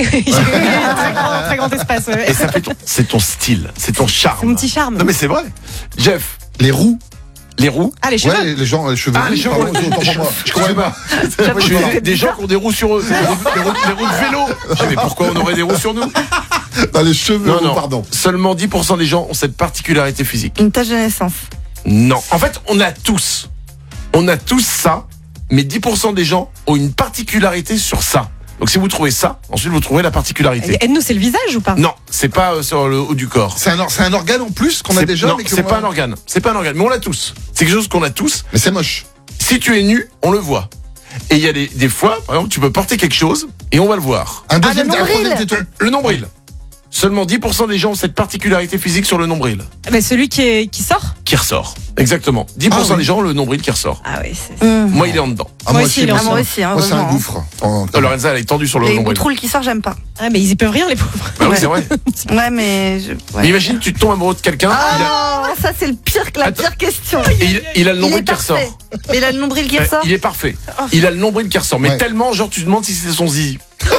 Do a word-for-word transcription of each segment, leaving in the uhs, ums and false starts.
Oui, très grand, très grand espace. Ouais. Et ça fait ton, c'est ton style, c'est ton charme. C'est mon petit charme. Non mais c'est vrai. Jeff, Les roues. les roues. Ah, les cheveux. Ouais, les gens, les cheveux. Ah, les roux, cheveux, pardon, ouais, autant je- pour moi. je comprends pas. Moi, je Je suis des, des gens qui ont des roues sur eux, des roues, des roues- des roues- des roues de vélo. Ah, mais pourquoi on aurait des roues sur nous? dans les cheveux, Non, roux, non. pardon. Seulement dix pour cent des gens ont cette particularité physique. Une tache de naissance. Non. En fait, on a tous. On a tous ça, mais dix pour cent des gens ont une particularité sur ça. Donc si vous trouvez ça, ensuite vous trouvez la particularité. Aide-nous, c'est le visage ou pas? Non, c'est pas euh, sur le haut du corps. C'est un, or- c'est un organe en plus qu'on a C'est- déjà. non, mais que c'est on pas a- un organe. C'est pas un organe, mais on l'a tous. C'est quelque chose qu'on a tous. Mais c'est moche. Si tu es nu, on le voit. Et il y a des, des fois, par exemple, tu peux porter quelque chose et on va le voir. Un deuxième, le un nombril. troisième téton. Le nombril. Seulement dix pour cent des gens ont cette particularité physique sur le nombril Mais celui qui, est, qui sort. qui ressort. Exactement. dix pour cent Ah oui. des gens ont le nombril qui ressort. Ah oui, c'est Mmh. Moi, il est en dedans. Ah, Moi aussi, il est moi, en moi c'est- aussi, hein, moi, c'est un heureusement. gouffre. En- Oh, Lorenza, elle est tendue sur le Les nombril. boutroules qui sortent, j'aime pas. Ah, mais ils y peuvent rien, les pauvres. Bah oui, Ouais. c'est vrai. Ouais, mais. Je... ouais. Mais imagine, tu tombes amoureux de quelqu'un, Ah il a- non, ça c'est le pire, la Attends. pire question. et il, il a le Il nombril est qui ressort. parfait. Mais il a le nombril qui Ouais, ressort. il est parfait. Il a le nombril qui ressort. Mais Ouais. tellement, genre, tu te demandes si c'est son zizi.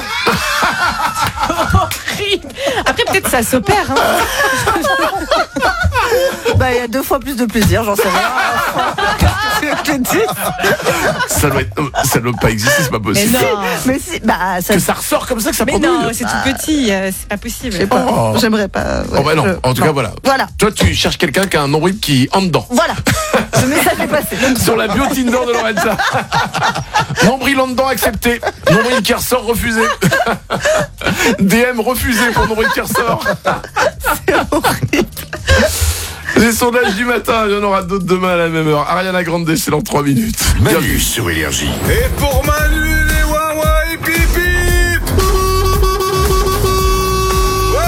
Horrible. Après, peut-être ça s'opère. Hein. Bah, il y a deux fois plus de plaisir, j'en sais rien. Qu'est-ce que je te dis Ça doit être, ça doit pas exister, c'est pas Mais possible. non. Mais si, bah, ça. Que ça ressort comme ça, que ça Mais prend non, douille. c'est tout petit. euh, C'est pas possible. Je sais pas. Oh. J'aimerais pas. ouais, Oh bah non, je- en tout cas, voilà. Voilà. Toi, tu cherches quelqu'un qui a un nombril qui en dedans. Voilà. Le message est passé. Sur la bio Tinder de Lorenza. Nombril en dedans accepté. Nombril qui ressort refusé. D M refusé pour nombril qui ressort. Les sondages du matin, il y en aura d'autres demain à la même heure. Ariana Grande, c'est dans trois minutes. Manu sur Énergie. Et pour Manu, les Wawa et Pipi.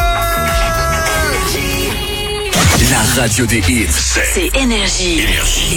La radio des hits, c'est C'est Énergie. Énergie.